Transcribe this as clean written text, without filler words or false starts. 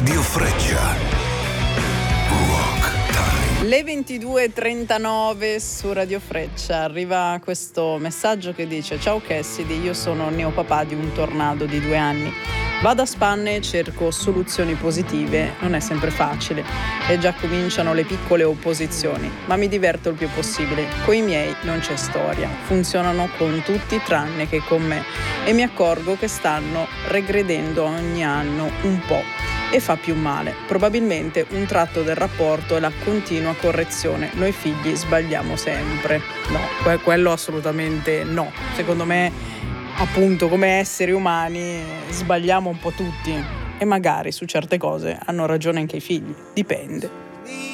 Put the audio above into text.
Radio Freccia. Rock Time. Le 22:39 su Radio Freccia arriva questo messaggio che dice: ciao Cassidy, io sono neopapà di un tornado di 2 anni. Vado a spanne e cerco soluzioni positive, non è sempre facile e già cominciano le piccole opposizioni, ma mi diverto il più possibile. Coi miei non c'è storia, funzionano con tutti tranne che con me e mi accorgo che stanno regredendo ogni anno un po' e fa più male. Probabilmente un tratto del rapporto è la continua correzione. Noi figli sbagliamo sempre. No, quello assolutamente no. Secondo me, appunto, come esseri umani sbagliamo un po' tutti e magari su certe cose hanno ragione anche i figli. Dipende.